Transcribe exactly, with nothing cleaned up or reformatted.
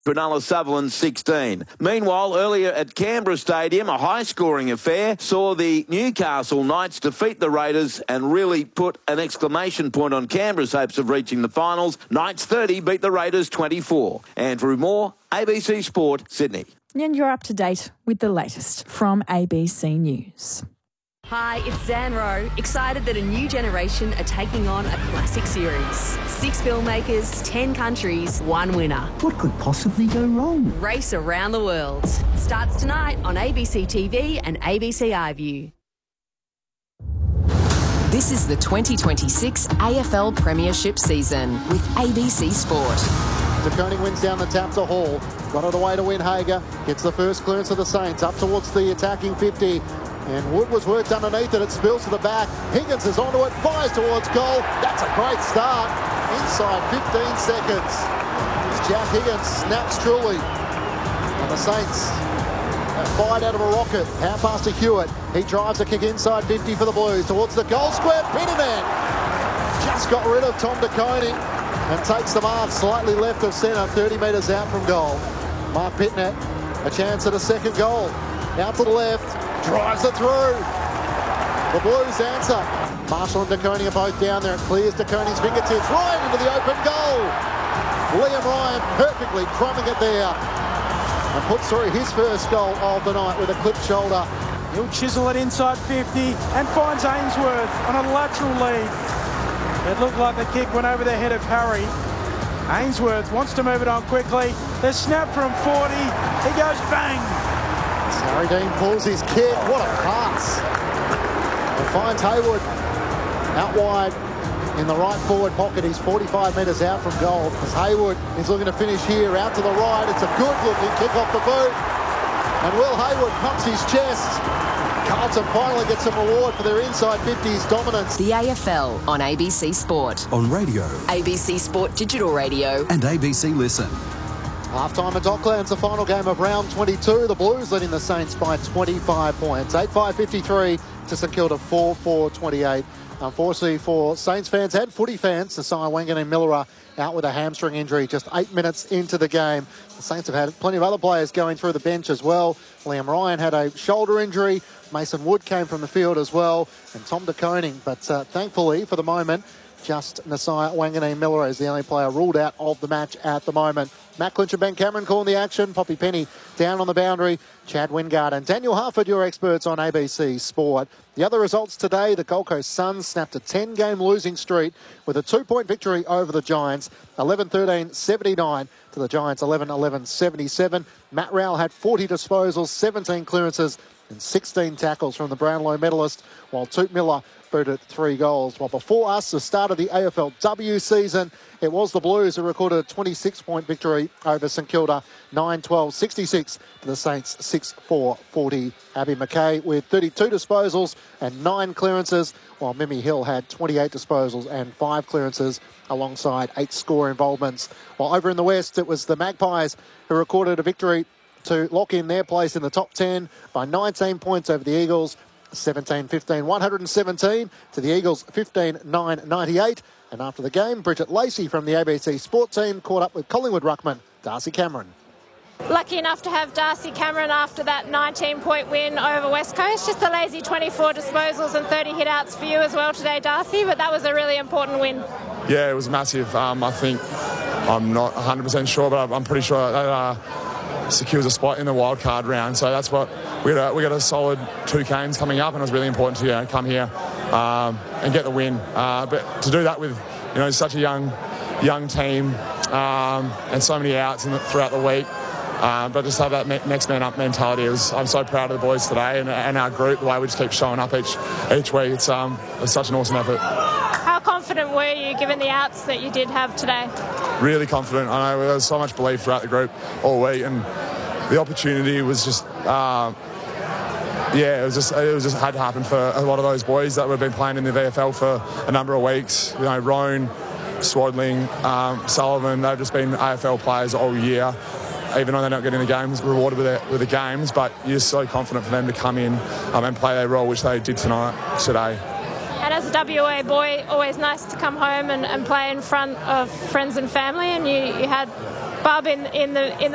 Cronulla Sutherland sixteen. Meanwhile, earlier at Canberra Stadium, a high-scoring affair saw the Newcastle Knights defeat the Raiders and really put an exclamation point on Canberra's hopes of reaching the finals. Knights thirty beat the Raiders twenty-four. Andrew Moore, A B C Sport, Sydney. And you're up to date with the latest from A B C News. Hi, it's Zan Rowe, excited that a new generation are taking on a classic series. Six filmmakers, ten countries, one winner. What could possibly go wrong? Race Around the World. Starts tonight on A B C T V and A B C iView. This is the twenty twenty-six A F L Premiership season with A B C Sport. De Koning wins down the tap to Hall. Got it away to win Hager. Gets the first clearance of the Saints up towards the attacking fifty. And Wood was worked underneath it. It spills to the back. Higgins is onto it. Fires towards goal. That's a great start. Inside fifteen seconds. As Jack Higgins snaps truly. And the Saints have fired out of a rocket. Half pass to Hewitt. He drives a kick inside fifty for the Blues. Towards the goal square. Peterman just got rid of Tom De Koning and takes the mark slightly left of centre. thirty metres out from goal. Mark Pitnet, a chance at a second goal. Out to the left. Drives it through. The Blues answer. Marshall and De Koning are both down there. It clears De Koning's fingertips right into the open goal. Liam Ryan perfectly crumbing it there and puts through his first goal of the night with a clipped shoulder. He'll chisel it inside fifty and finds Ainsworth on a lateral lead. It looked like the kick went over the head of Harry. Ainsworth wants to move it on quickly. The snap from forty. He goes bang. Harry Dean pulls his kick. What a pass. And finds Hayward out wide in the right forward pocket. He's forty-five metres out from goal as Hayward is looking to finish here. Out to the right. It's a good looking kick off the boot. And Will Hayward pumps his chest. Carlton finally gets some reward for their inside fifties dominance. The A F L on A B C Sport. On radio. A B C Sport Digital Radio. And A B C Listen. Half-time at Docklands, the final game of round twenty-two. The Blues leading the Saints by twenty-five points. eight five fifty-three to St Kilda, four four twenty-eight. Unfortunately for Saints fans and footy fans, Nasiah Wanganeen-Milera out with a hamstring injury just eight minutes into the game. The Saints have had plenty of other players going through the bench as well. Liam Ryan had a shoulder injury. Mason Wood came from the field as well. And Tom De Koning. But uh, thankfully, for the moment, just Nasiah Wanganeen-Milera is the only player ruled out of the match at the moment. Matt Clinch and Ben Cameron calling the action. Poppy Penny down on the boundary. Chad Wingard and Daniel Harford, your experts on A B C Sport. The other results today, the Gold Coast Suns snapped a ten-game losing streak with a two-point victory over the Giants. eleven thirteen seventy-nine to the Giants, eleven eleven seventy-seven. Matt Rowell had forty disposals, seventeen clearances and sixteen tackles from the Brownlow medalist, while Toot Miller booted three goals. Well, before us, the start of the A F L W season, it was the Blues who recorded a twenty-six point victory over St Kilda, nine twelve sixty-six to the Saints, six four forty. Abby McKay with thirty-two disposals and nine clearances, while Mimi Hill had twenty-eight disposals and five clearances alongside eight score involvements. While over in the West, it was the Magpies who recorded a victory to lock in their place in the top ten by nineteen points over the Eagles, seventeen fifteen one hundred seventeen to the Eagles, fifteen nine ninety-eight. And after the game, Bridget Lacey from the A B C Sport team caught up with Collingwood ruckman Darcy Cameron. Lucky enough to have Darcy Cameron after that nineteen point win over West Coast. Just a lazy twenty-four disposals and thirty hit-outs for you as well today, Darcy, but that was a really important win. Yeah, it was massive. Um, I think, I'm not one hundred percent sure, but I'm pretty sure that uh, secures a spot in the wildcard round. So that's what we got. A, we got a solid two games coming up, and it was really important to you know, come here um, and get the win. Uh, but to do that with you know such a young, young team um, and so many outs in the, throughout the week, uh, but just have that me- next man up mentality. It was, I'm so proud of the boys today and, and our group. The way we just keep showing up each each week. It's um, it's such an awesome effort. How confident were you given the outs that you did have today? Really confident. I know there was so much belief throughout the group all week, and the opportunity was just, uh, yeah, it was just it was just had to happen for a lot of those boys that have been playing in the V F L for a number of weeks. You know, Roan, Swadling, um, Sullivan, they've just been A F L players all year. Even though they're not getting the games rewarded with, it, with the games, but you're so confident for them to come in um, and play their role, which they did tonight, today. And as a W A boy, always nice to come home and, and play in front of friends and family. And you, you had Bub in, in the in the